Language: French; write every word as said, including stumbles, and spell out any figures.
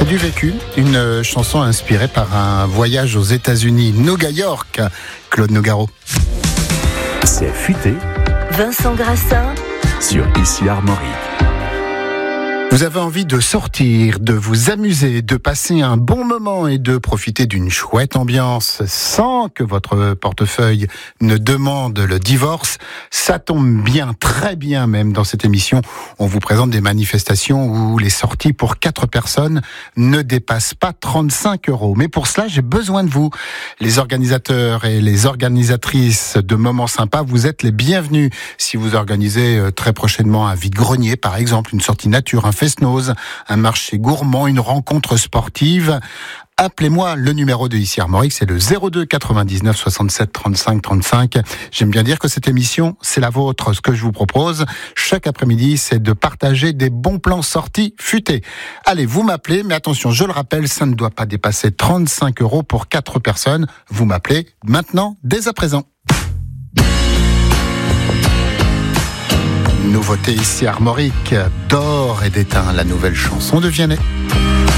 du vécu, une chanson inspirée par un voyage aux États-Unis, Nouga York, Claude Nougaro. C'est futé. Vincent Grassin Sur Ici Armorique. Vous avez envie de sortir, de vous amuser, de passer un bon moment et de profiter d'une chouette ambiance sans que votre portefeuille ne demande le divorce. Ça tombe bien, très bien même dans cette émission. On vous présente des manifestations où les sorties pour quatre personnes ne dépassent pas trente-cinq euros. Mais pour cela, j'ai besoin de vous. Les organisateurs et les organisatrices de moments sympas, vous êtes les bienvenus. Si vous organisez très prochainement un vide-grenier, par exemple, une sortie nature, un fest-noz, un marché gourmand, une rencontre sportive, appelez-moi. Le numéro de Ici Armorique, c'est le zéro deux quatre-vingt-dix-neuf soixante-sept trente-cinq trente-cinq. J'aime bien dire que cette émission, c'est la vôtre. Ce que je vous propose chaque après-midi, c'est de partager des bons plans sortis futés. Allez, vous m'appelez, mais attention, je le rappelle, ça ne doit pas dépasser trente-cinq euros pour quatre personnes. Vous m'appelez maintenant, dès à présent. Nouveauté Ici Armorique, d'or et d'étain, la nouvelle chanson de Vianney.